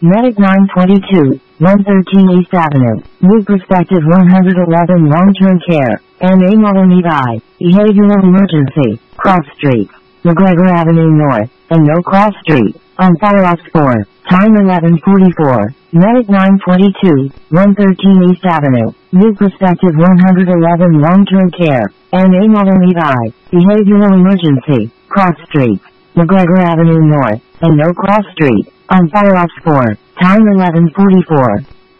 Medic 922, 113 East Avenue, New Perspective 111 Long-Term Care, MA Model Need I, Behavioral Emergency, Cross Street, McGregor Avenue North, and No Cross Street, on follow-up 4, time 11:44, Medic 922, 113 East Avenue, New Perspective 111 Long-Term Care, MA Model Need I, Behavioral Emergency, Cross Street, McGregor Avenue North, and No Cross Street, on follow-up 4, time 11:44.